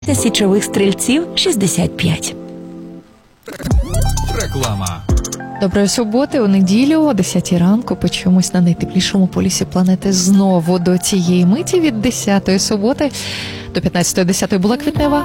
Січових стрільців 65. Реклама. Доброї суботи, у неділю о 10 ранку почуємось на найтеплішому полюсі планети знову. До цієї миті від 10-ї суботи до 15-ї 10-ї була квітнева